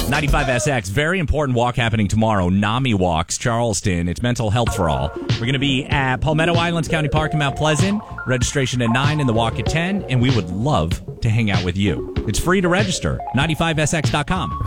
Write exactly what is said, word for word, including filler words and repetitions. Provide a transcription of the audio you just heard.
ninety-five S X, very important walk happening tomorrow. NAMI Walks, Charleston. It's mental health for all. We're going to be at Palmetto Islands County Park in Mount Pleasant. Registration at nine and the walk at ten, and we would love to hang out with you. It's free to register. ninety-five S X dot com.